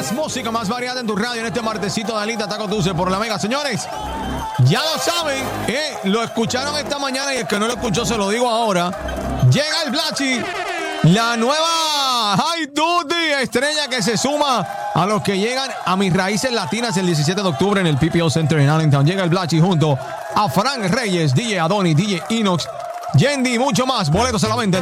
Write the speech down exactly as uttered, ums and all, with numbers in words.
Más música, más variada en tu radio en este martesito de Alita Taco Dulce por la Mega. Señores, ya lo saben, eh, lo escucharon esta mañana y el que no lo escuchó se lo digo ahora. Llega el Blachi, la nueva High Duty estrella que se suma a los que llegan a Mis Raíces Latinas el diecisiete de octubre en el P P O Center en Allentown. Llega el Blachi junto a Frank Reyes, D J Adoni, D J Inox, Yendi y mucho más. Boletos a la venta.